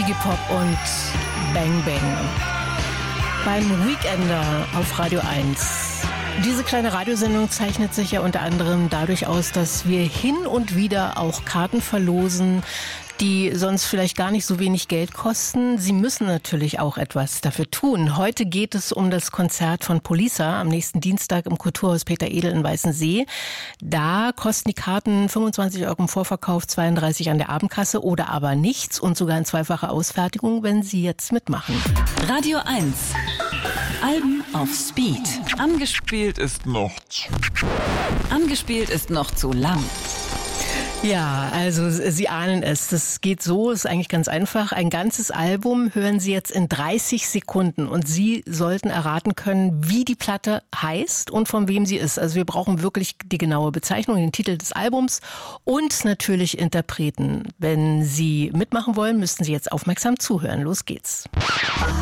Iggy Pop und Bang Bang beim Weekender auf Radio 1. Diese kleine Radiosendung zeichnet sich ja unter anderem dadurch aus, dass wir hin und wieder auch Karten verlosen, die sonst vielleicht gar nicht so wenig Geld kosten. Sie müssen natürlich auch etwas dafür tun. Heute geht es um das Konzert von Polisa am nächsten Dienstag im Kulturhaus Peter Edel in Weißensee. Da kosten die Karten 25 € im Vorverkauf, 32 an der Abendkasse oder aber nichts und sogar in zweifacher Ausfertigung, wenn Sie jetzt mitmachen. Radio 1. Alben auf Speed. Angespielt ist noch zu lang. Ja, also Sie ahnen es. Das geht so, ist eigentlich ganz einfach. Ein ganzes Album hören Sie jetzt in 30 Sekunden und Sie sollten erraten können, wie die Platte heißt und von wem sie ist. Also wir brauchen wirklich die genaue Bezeichnung, den Titel des Albums und natürlich Interpreten. Wenn Sie mitmachen wollen, müssten Sie jetzt aufmerksam zuhören. Los geht's.